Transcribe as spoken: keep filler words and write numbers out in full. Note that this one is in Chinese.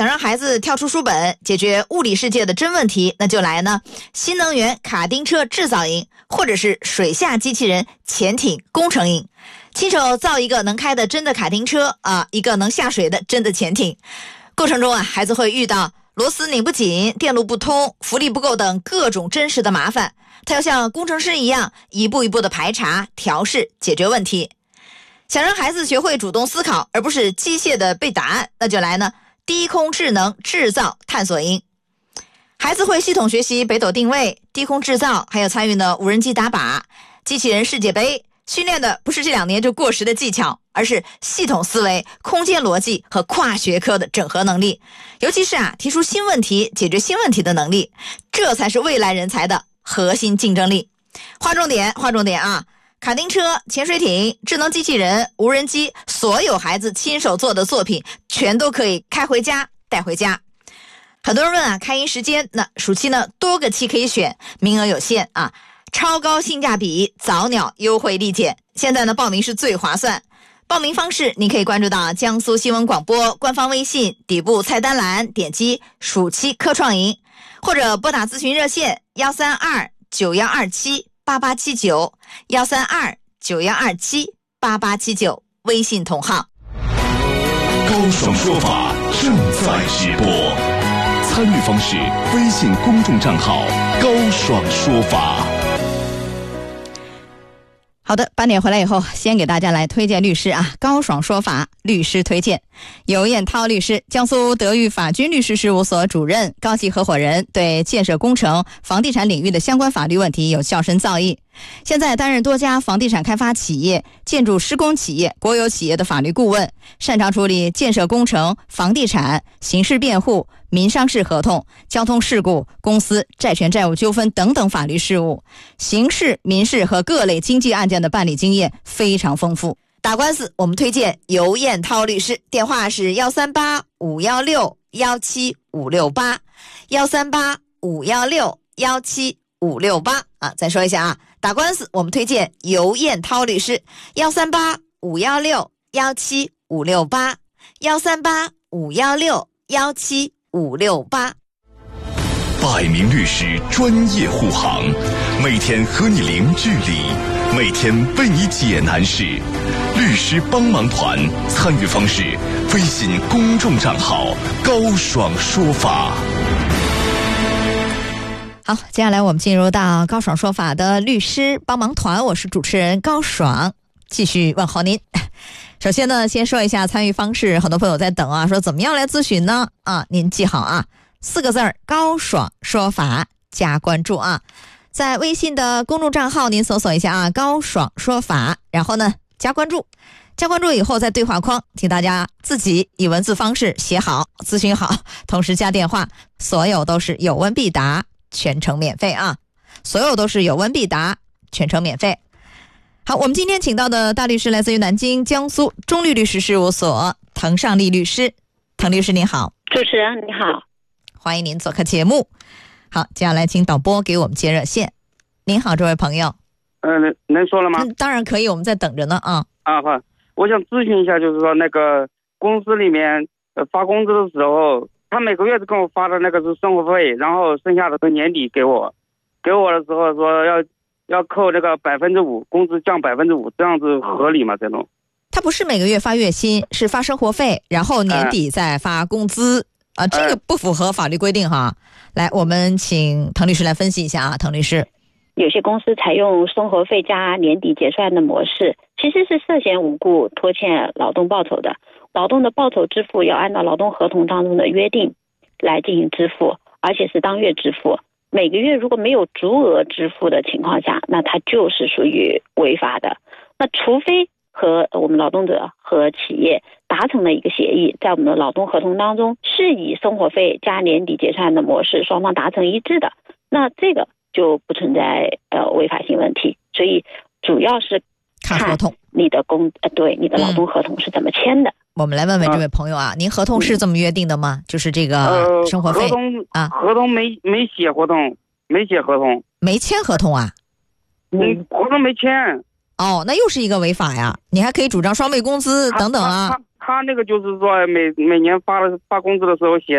让孩子跳出书本，解决物理世界的真问题，那就来呢新能源卡丁车制造营，或者是水下机器人潜艇工程营。亲手造一个能开的真的卡丁车啊，一个能下水的真的潜艇。过程中啊，孩子会遇到螺丝拧不紧、电路不通、浮力不够等各种真实的麻烦，他要像工程师一样一步一步的排查、调试、解决问题。想让孩子学会主动思考，而不是机械的背答案，那就来呢低空智能制造探索营。孩子会系统学习北斗定位、低空制造，还有参与呢无人机打靶、机器人世界杯，训练的不是这两年就过时的技巧，而是系统思维、空间逻辑和跨学科的整合能力，尤其是啊提出新问题、解决新问题的能力，这才是未来人才的核心竞争力。划重点，划重点啊！卡丁车、潜水艇、智能机器人、无人机，所有孩子亲手做的作品全都可以开回家带回家。很多人问啊，开营时间，那暑期呢多个期可以选，名额有限啊，超高性价比，早鸟优惠立减，现在呢报名是最划算。报名方式你可以关注到江苏新闻广播官方微信底部菜单栏，点击暑期科创营，或者拨打咨询热线幺三二九幺二七八八七九幺三二九幺二七八八七九，微信同号。 高爽说法正在直播，参与方式微信公众账号高爽说法。 好的，八点回来以后，先给大家来推荐律师啊，高爽说法律师推荐。尤彦涛律师，江苏德裕法军律师事务所主任、高级合伙人，对建设工程、房地产领域的相关法律问题有较深造诣。现在担任多家房地产开发企业、建筑施工企业、国有企业的法律顾问，擅长处理建设工程、房地产、刑事辩护、民商事合同、交通事故、公司债权债务纠纷等等法律事务，刑事、民事和各类经济案件的办理经验非常丰富。打官司我们推荐尤彦涛律师，电话是幺三八五幺六幺七五六八幺三八五幺六幺七五六八啊，再说一下啊，打官司我们推荐尤彦涛律师，幺三八五幺六幺七五六八幺三八五幺六幺七五六八。 百名律师专业护航，每天和你零距离，每天为你解难事。律师帮忙团参与方式：微信公众账号高爽说法。 好，接下来我们进入到高爽说法的律师帮忙团，我是主持人高爽，继续问候您。首先呢，先说一下参与方式，很多朋友在等啊，说怎么样来咨询呢？啊，您记好啊，四个字儿，高爽说法，加关注啊。在微信的公众账号您搜索一下啊，高爽说法，然后呢加关注。加关注以后，在对话框，请大家自己以文字方式写好，咨询好，同时加电话，所有都是有问必答，全程免费啊！所有都是有问必答，全程免费。好，我们今天请到的大律师来自于南京江苏中律律师事务所滕尚利律师。滕律师您好。 主持人你好， 欢迎您做客节目。好，接下来请导播给我们接热线。您好，这位朋友。 嗯、呃，能说了吗？ 嗯，当然可以，我们在等着呢啊。 啊好，我想咨询一下，就是说那个公司里面呃发工资的时候，他每个月跟我发的那个是生活费，然后剩下的是年底给我，给我的时候说要要扣这个百分之五，工资降百分之五，这样子合理吗？这种？ 他不是每个月发月薪，是发生活费，然后年底再发工资啊、呃，这个不符合法律规定哈。来，我们请滕律师来分析一下啊，滕律师。 有些公司采用生活费加年底结算的模式，其实是涉嫌无故拖欠劳动报酬的。劳动的报酬支付要按照劳动合同当中的约定来进行支付，而且是当月支付。每个月如果没有足额支付的情况下，那它就是属于违法的。那除非和我们劳动者和企业达成了一个协议，在我们的劳动合同当中是以生活费加年底结算的模式双方达成一致的，那这个就不存在呃违法性问题。所以主要是看合同， 你的工呃对你的劳动合同是怎么签的。 嗯、我们来问问这位朋友啊，您合同是这么约定的吗？嗯、就是这个生活费、 呃、合同啊， 合同没没写合同，没写合同， 没签合同啊？ 嗯，合同没签。 哦，那又是一个违法呀！你还可以主张双倍工资等等啊。 他他他那个就是说每每年发了发工资的时候写